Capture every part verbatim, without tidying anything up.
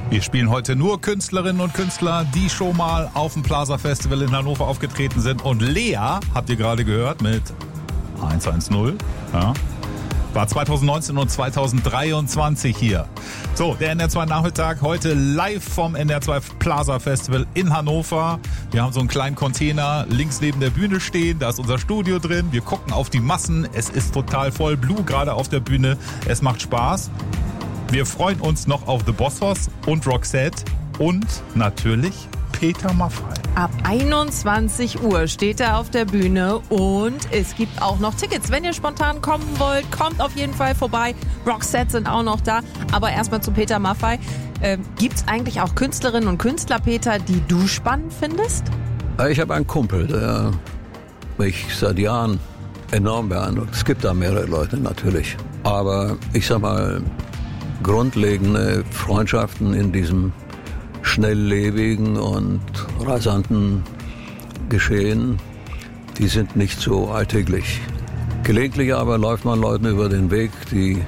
Wir spielen heute nur Künstlerinnen und Künstler, die schon mal auf dem Plaza Festival in Hannover aufgetreten sind. Und Lea, habt ihr gerade gehört, mit eins eins null, ja, war zwanzig neunzehn und zwanzig dreiundzwanzig hier. So, der N D R zwei Nachmittag heute live vom N D R zwei Plaza Festival in Hannover. Wir haben so einen kleinen Container links neben der Bühne stehen. Da ist unser Studio drin. Wir gucken auf die Massen. Es ist total voll. Blue gerade auf der Bühne. Es macht Spaß. Wir freuen uns noch auf The Bossos und Roxette und natürlich Peter Maffay. Ab einundzwanzig Uhr steht er auf der Bühne und es gibt auch noch Tickets. Wenn ihr spontan kommen wollt, kommt auf jeden Fall vorbei. Roxette sind auch noch da. Aber erstmal zu Peter Maffay. Ähm, gibt's eigentlich auch Künstlerinnen und Künstler, Peter, die du spannend findest? Ich habe einen Kumpel, der mich seit Jahren enorm beeindruckt. Es gibt da mehrere Leute natürlich. Aber ich sag mal, grundlegende Freundschaften in diesem schnelllebigen und rasanten Geschehen, die sind nicht so alltäglich. Gelegentlich aber läuft man Leuten über den Weg, die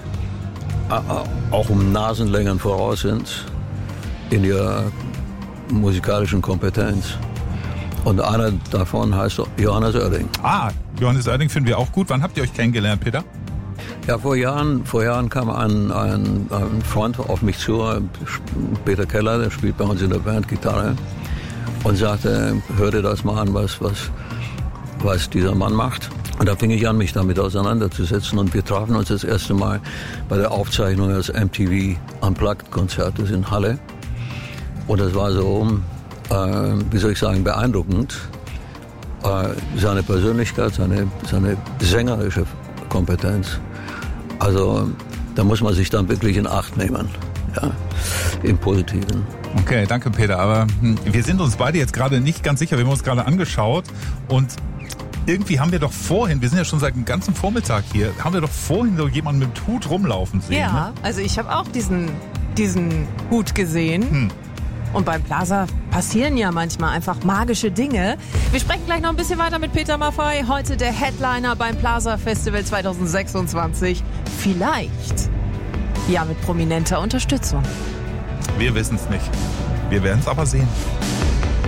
auch um Nasenlängen voraus sind in ihrer musikalischen Kompetenz. Und einer davon heißt Johannes Oerding. Ah, Johannes Oerding finden wir auch gut. Wann habt ihr euch kennengelernt, Peter? Ja, vor Jahren, vor Jahren kam ein, ein, ein Freund auf mich zu, Peter Keller, der spielt bei uns in der Band Gitarre, und sagte, hör dir das mal an, was, was, was dieser Mann macht. Und da fing ich an, mich damit auseinanderzusetzen, und wir trafen uns das erste Mal bei der Aufzeichnung des M T V Unplugged-Konzertes in Halle. Und das war so, äh, wie soll ich sagen, beeindruckend. Äh, seine Persönlichkeit, seine, seine sängerische Kompetenz. Also da muss man sich dann wirklich in Acht nehmen, ja, im Positiven. Okay, danke Peter, aber hm, wir sind uns beide jetzt gerade nicht ganz sicher, wir haben uns gerade angeschaut und irgendwie haben wir doch vorhin, wir sind ja schon seit dem ganzen Vormittag hier, haben wir doch vorhin so jemanden mit Hut rumlaufen sehen. Ja, ne? Also ich habe auch diesen, diesen Hut gesehen. Hm. Und beim Plaza passieren ja manchmal einfach magische Dinge. Wir sprechen gleich noch ein bisschen weiter mit Peter Maffay. Heute der Headliner beim Plaza Festival zwanzig sechsundzwanzig. Vielleicht ja mit prominenter Unterstützung. Wir wissen es nicht. Wir werden es aber sehen.